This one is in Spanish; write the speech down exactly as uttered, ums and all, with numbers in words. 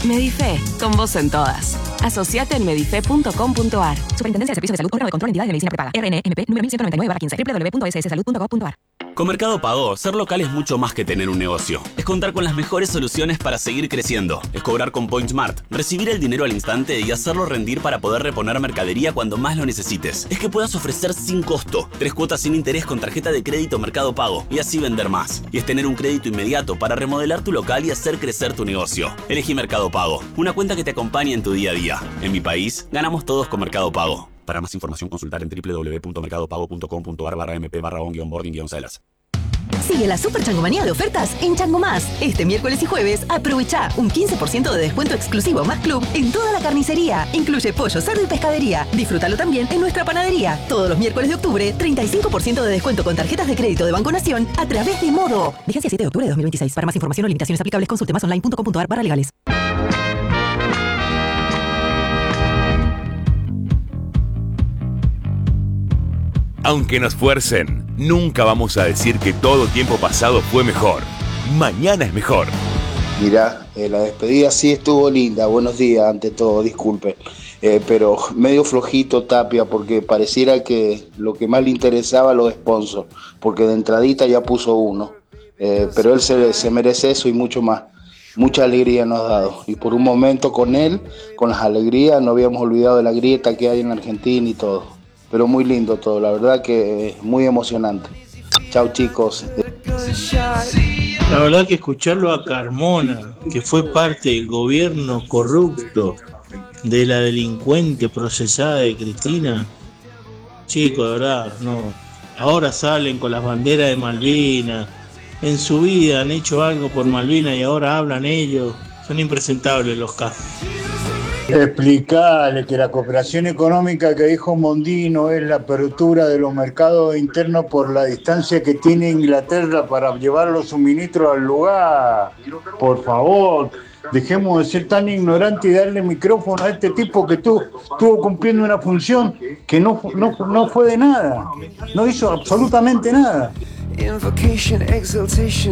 Medife, con vos en todas. Asociate en medife punto com punto ar. Superintendencia de Servicios de Salud, órgano de control de entidades de medicina prepaga. R N M P número mil ciento noventa y nueve barra quince. doble u doble u doble u punto s s salud punto gov punto ar. Con Mercado Pago, ser local es mucho más que tener un negocio. Es contar con las mejores soluciones para seguir creciendo. Es cobrar con PointSmart, recibir el dinero al instante y hacerlo rendir para poder reponer mercadería cuando más lo necesites. Es que puedas ofrecer sin costo, tres cuotas sin interés con tarjeta de crédito Mercado Pago y así vender más. Y es tener un crédito inmediato para remodelar tu local y hacer crecer tu negocio. Elegí Mercado Pago, una cuenta que te acompañe en tu día a día. En mi país, ganamos todos con Mercado Pago. Para más información, consultar en doble u doble u doble u punto mercado pago punto com punto ar barra mp barra on-boarding-celas. Sigue la super changomanía de ofertas en Chango Más. Este miércoles y jueves, aprovecha un quince por ciento de descuento exclusivo más club en toda la carnicería. Incluye pollo, cerdo y pescadería. Disfrútalo también en nuestra panadería. Todos los miércoles de octubre, treinta y cinco por ciento de descuento con tarjetas de crédito de Banco Nación a través de Modo. Vigencia siete de octubre de dos mil veintiséis. Para más información o limitaciones aplicables, consulte más online punto com punto ar barra legales. Aunque nos fuercen, nunca vamos a decir que todo tiempo pasado fue mejor. Mañana es mejor. Mirá, eh, la despedida sí estuvo linda. Buenos días, ante todo, disculpe. Eh, pero medio flojito Tapia, porque pareciera que lo que más le interesaba a los sponsors, porque de entradita ya puso uno. Eh, pero él se, se merece eso y mucho más. Mucha alegría nos ha dado. Y por un momento con él, con las alegrías, no habíamos olvidado de la grieta que hay en Argentina y todo. Pero muy lindo todo, la verdad que es muy emocionante. Chao chicos. La verdad que escucharlo a Carmona, que fue parte del gobierno corrupto de la delincuente procesada de Cristina, chicos, de verdad, no. Ahora salen con las banderas de Malvinas, en su vida han hecho algo por Malvinas y ahora hablan ellos. Son impresentables los casos. Explicarle que la cooperación económica que dijo Mondino es la apertura de los mercados internos por la distancia que tiene Inglaterra para llevar los suministros al lugar. Por favor, dejemos de ser tan ignorantes y darle micrófono a este tipo que estuvo, estuvo cumpliendo una función que no, no, no fue de nada, no hizo absolutamente nada. Invocation, exaltation.